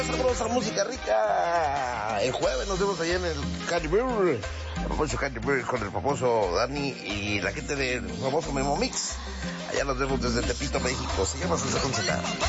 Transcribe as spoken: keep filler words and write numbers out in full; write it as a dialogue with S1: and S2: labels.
S1: Sabrosa música rica. El jueves nos vemos allá en el Candy Bear, el famoso Candy Bear con el famoso Dani y la gente del famoso Memo Mix. Allá nos vemos desde Tepito, México. Se llama Salsa con Z.